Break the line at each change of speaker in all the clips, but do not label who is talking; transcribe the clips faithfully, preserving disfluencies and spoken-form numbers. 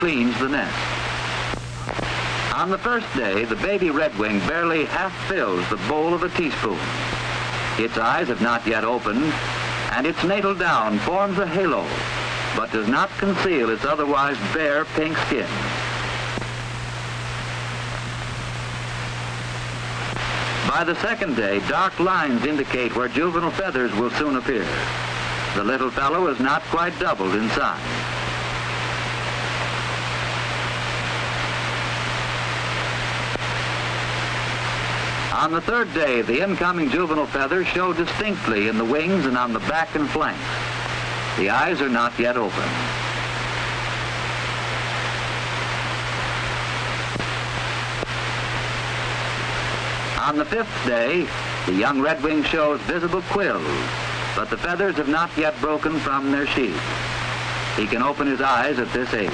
cleans the nest. On the first day, the baby redwing barely half fills the bowl of a teaspoon. Its eyes have not yet opened, and its natal down forms a halo, but does not conceal its otherwise bare pink skin. By the second day, dark lines indicate where juvenile feathers will soon appear. The little fellow is not quite doubled in size. On the third day, the incoming juvenile feathers show distinctly in the wings and on the back and flanks. The eyes are not yet open. On the fifth day, the young redwing shows visible quills, but the feathers have not yet broken from their sheath. He can open his eyes at this age.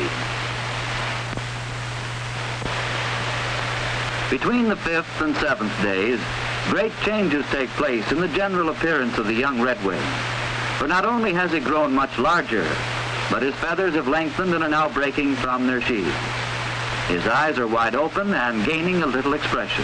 Between the fifth and seventh days, great changes take place in the general appearance of the young redwing. For not only has he grown much larger, but his feathers have lengthened and are now breaking from their sheath. His eyes are wide open and gaining a little expression.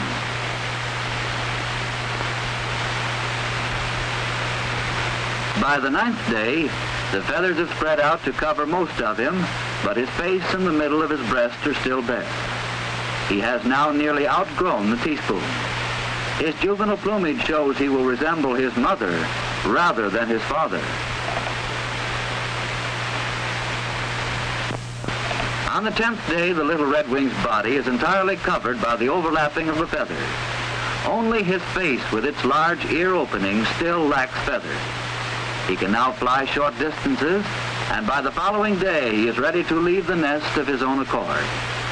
By the ninth day, the feathers have spread out to cover most of him, but his face and the middle of his breast are still bare. He has now nearly outgrown the teaspoon. His juvenile plumage shows he will resemble his mother rather than his father. On the tenth day, the little redwing's body is entirely covered by the overlapping of the feathers. Only his face with its large ear opening still lacks feathers. He can now fly short distances, and by the following day he is ready to leave the nest of his own accord.